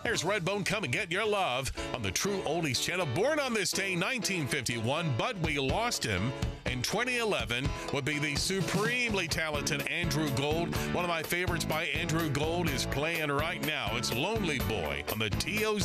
There's Redbone, Come and Get Your Love on the True Oldies channel. Born on this day, 1951, but we lost him. In 2011 would be the supremely talented Andrew Gold. One of my favorites by Andrew Gold is playing right now. It's Lonely Boy on the TOZ